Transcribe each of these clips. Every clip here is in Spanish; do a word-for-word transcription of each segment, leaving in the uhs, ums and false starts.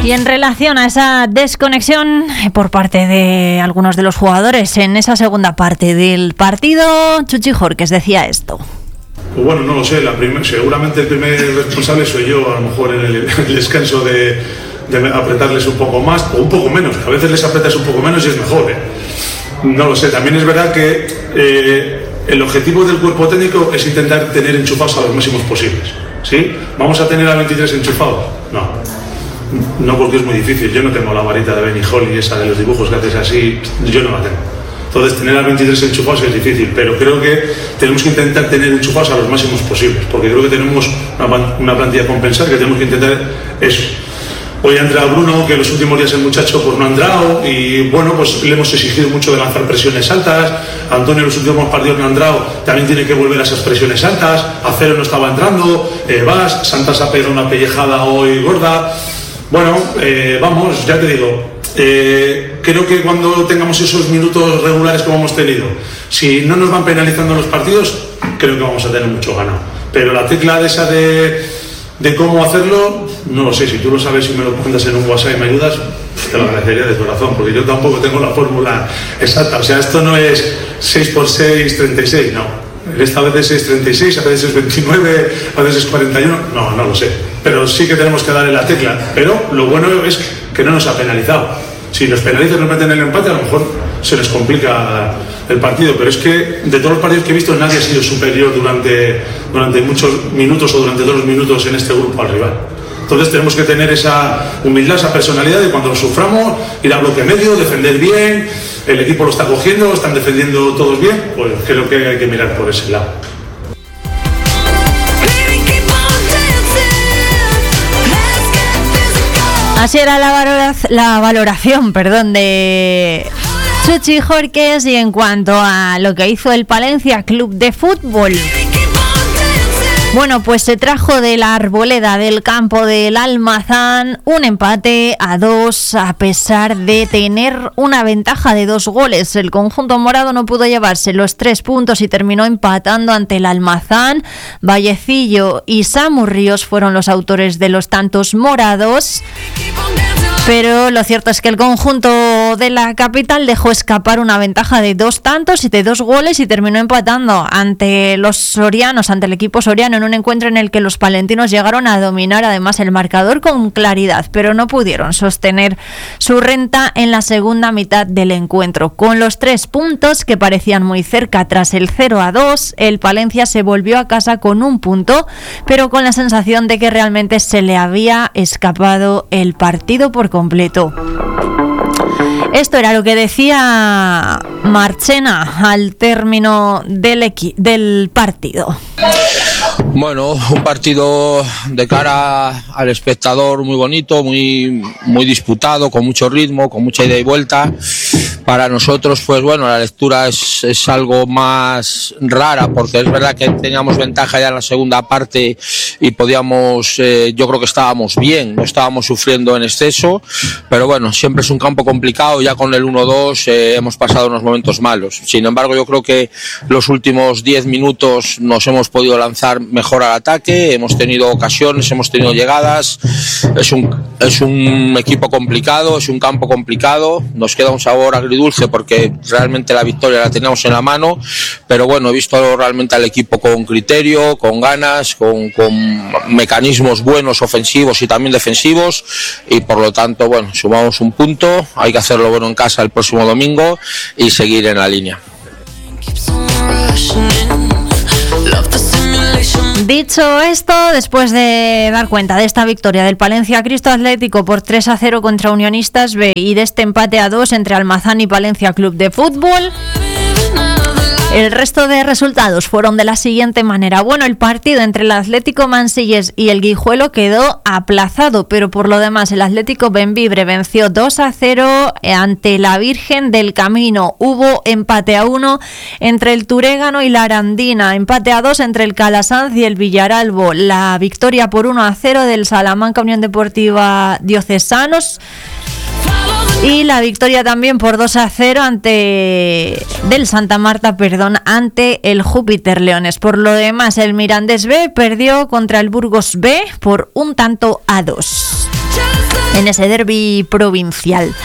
Y en relación a esa desconexión por parte de algunos de los jugadores en esa segunda parte del partido, Chuchi Jorques decía esto. Pues bueno, no lo sé, la primer, seguramente el primer responsable soy yo, a lo mejor en el, el descanso de, de apretarles un poco más o un poco menos, a veces les apretas un poco menos y es mejor, ¿eh? No lo sé, también es verdad que eh, el objetivo del cuerpo técnico es intentar tener enchufados a los máximos posibles, ¿sí? ¿Vamos a tener a veintitrés enchufados? No, no, porque es muy difícil, yo no tengo la varita de Benny Holly, esa de los dibujos que haces así, yo no la tengo. Entonces tener a veintitrés enchufados es difícil, pero creo que tenemos que intentar tener enchufados a los máximos posibles, porque creo que tenemos una, una plantilla a compensar, que tenemos que intentar eso. Hoy ha entrado Bruno, que en los últimos días el muchacho pues no ha entrado, y bueno, pues le hemos exigido mucho de lanzar presiones altas. Antonio en los últimos partidos no ha entrado, también tiene que volver a esas presiones altas. Acero no estaba entrando, eh, Vas, Santas ha pegado una pellejada hoy gorda. Bueno, eh, vamos, ya te digo, eh, creo que cuando tengamos esos minutos regulares como hemos tenido, si no nos van penalizando los partidos, creo que vamos a tener mucho ganado. Pero la tecla de esa de, de cómo hacerlo, no lo sé. Si tú lo sabes y me lo cuentas en un WhatsApp y me ayudas, te lo agradecería de corazón, porque yo tampoco tengo la fórmula exacta. O sea, esto no es seis por seis, treinta y seis, no. Esta vez es seis treinta y seis, a veces es veintinueve, a veces es cuarenta y uno, no, no lo sé. Pero sí que tenemos que darle la tecla. Pero lo bueno es que no nos ha penalizado. Si nos penalizan y nos meten el empate, a lo mejor se les complica el partido. Pero es que de todos los partidos que he visto, nadie ha sido superior durante, durante muchos minutos o durante todos los minutos en este grupo al rival. Entonces tenemos que tener esa humildad, esa personalidad de cuando lo suframos, ir a bloque medio, defender bien, el equipo lo está cogiendo, están defendiendo todos bien, pues creo que hay que mirar por ese lado. Así era la, valoraz- la valoración perdón, de Chuchi Jorques, y en cuanto a lo que hizo el Palencia Club de Fútbol. Bueno, pues se trajo de la arboleda del campo del Almazán un empate a dos a pesar de tener una ventaja de dos goles. El conjunto morado no pudo llevarse los tres puntos y terminó empatando ante el Almazán. Vallecillo y Samu Ríos fueron los autores de los tantos morados. Pero lo cierto es que el conjunto de la capital dejó escapar una ventaja de dos tantos y de dos goles y terminó empatando ante los sorianos, ante el equipo soriano, en un encuentro en el que los palentinos llegaron a dominar además el marcador con claridad, pero no pudieron sostener su renta en la segunda mitad del encuentro. Con los tres puntos que parecían muy cerca tras el cero a dos, el Palencia se volvió a casa con un punto, pero con la sensación de que realmente se le había escapado el partido por completo. Esto era lo que decía Marchena al término del, equi- del partido. Bueno, un partido de cara al espectador muy bonito, muy, muy disputado, con mucho ritmo, con mucha ida y vuelta. Para nosotros, pues bueno, la lectura es, es algo más rara, porque es verdad que teníamos ventaja ya en la segunda parte y podíamos, eh, yo creo que estábamos bien, no estábamos sufriendo en exceso, pero bueno, siempre es un campo complicado, ya con el uno dos eh, hemos pasado unos momentos malos. Sin embargo, yo creo que los últimos diez minutos nos hemos podido lanzar mejor al ataque, hemos tenido ocasiones, hemos tenido llegadas, es un, es un equipo complicado, es un campo complicado, nos queda un sabor agridulce porque realmente la victoria la teníamos en la mano, pero bueno, he visto realmente al equipo con criterio, con ganas, con, con mecanismos buenos ofensivos y también defensivos, y por lo tanto, bueno, sumamos un punto, hay que hacerlo bueno en casa el próximo domingo y seguir en la línea. Dicho esto, después de dar cuenta de esta victoria del Palencia Cristo Atlético por tres a cero contra Unionistas B y de este empate a dos entre Almazán y Palencia Club de Fútbol, el resto de resultados fueron de la siguiente manera. Bueno, el partido entre el Atlético Mansilles y el Guijuelo quedó aplazado, pero por lo demás el Atlético Bembibre venció dos a cero ante la Virgen del Camino. Hubo empate a uno entre el Turégano y la Arandina, empate a dos entre el Calasanz y el Villaralbo, la victoria por uno a cero del Salamanca Unión Deportiva Diocesanos, y la victoria también por dos a cero ante del Santa Marta, perdón, ante el Júpiter Leones. Por lo demás, el Mirandés B perdió contra el Burgos B por un tanto a dos. en ese derbi provincial.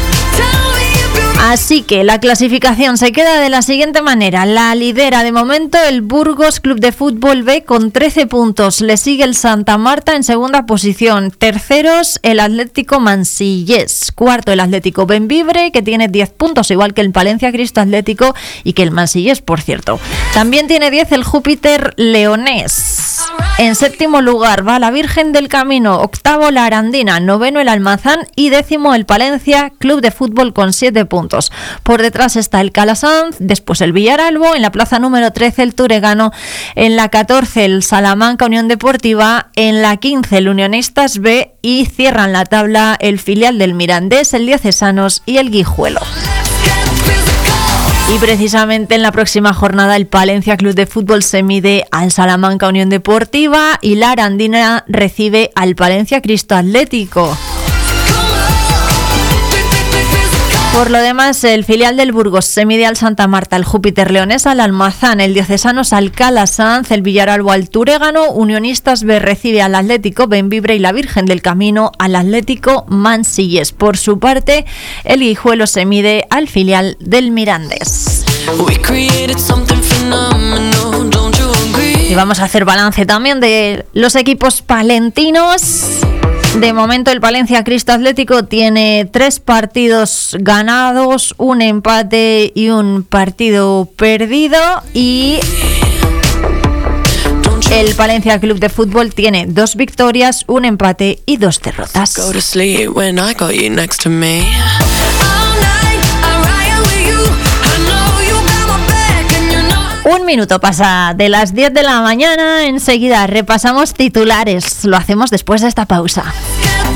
Así que la clasificación se queda de la siguiente manera. La lidera de momento el Burgos Club de Fútbol B con trece puntos. Le sigue el Santa Marta en segunda posición. Terceros el Atlético Mansillés. Cuarto el Atlético Bembibre, que tiene diez puntos, igual que el Palencia Cristo Atlético y que el Mansillés, por cierto. También tiene diez el Júpiter Leonés. En séptimo lugar va la Virgen del Camino. Octavo la Arandina. Noveno el Almazán y décimo el Palencia Club de Fútbol con siete puntos. Por detrás está el Calasanz, después el Villaralbo, en la plaza número trece el Turegano, en la catorce el Salamanca Unión Deportiva, en la quince el Unionistas B y cierran la tabla el filial del Mirandés, el Diocesanos y el Guijuelo. Y precisamente en la próxima jornada el Palencia Club de Fútbol se mide al Salamanca Unión Deportiva y la Arandina recibe al Palencia Cristo Atlético. Por lo demás, el filial del Burgos se mide al Santa Marta, el Júpiter Leonés al Almazán, el Diocesanos al Calasanz, el Villaralbo al Turegano, Unionistas B recibe al Atlético Bembibre y la Virgen del Camino al Atlético Mansillés. Por su parte, el Guijuelo se mide al filial del Mirandés. Y vamos a hacer balance también de los equipos palentinos. De momento el Palencia Cristo Atlético tiene tres partidos ganados, un empate y un partido perdido, y el Palencia Club de Fútbol tiene dos victorias, un empate y dos derrotas. Un minuto pasa de las diez de la mañana, enseguida repasamos titulares, lo hacemos después de esta pausa.